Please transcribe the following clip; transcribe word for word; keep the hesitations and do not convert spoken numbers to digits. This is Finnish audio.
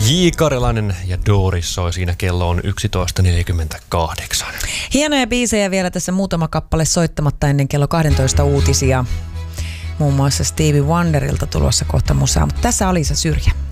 J. Karjalainen ja Doris soi siinä, kello on yksitoista neljäkymmentäkahdeksan. Hienoja biisejä vielä tässä muutama kappale soittamatta ennen kello kaksitoista uutisia. Muun muassa Stevie Wonderilta tulossa kohta musaa, mutta tässä Alisa Syrjä.